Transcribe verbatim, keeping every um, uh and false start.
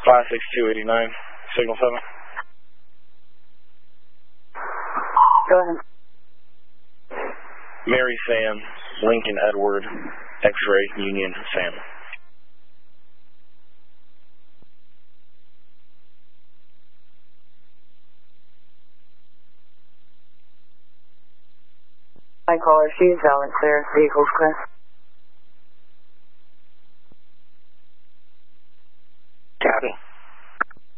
five six two eight nine, signal seven. Go ahead. Mary Sam, Lincoln Edward, X-ray Union Sam. Hi caller, she's valid clear, vehicles clear.